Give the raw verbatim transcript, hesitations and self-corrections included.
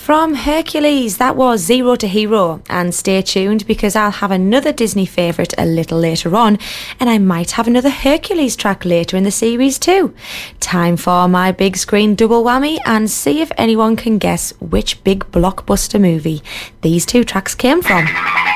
From Hercules, that was Zero to Hero. And stay tuned because I'll have another Disney favourite a little later on, and I might have another Hercules track later in the series too. Time for my big screen double whammy and see if anyone can guess which big blockbuster movie these two tracks came from.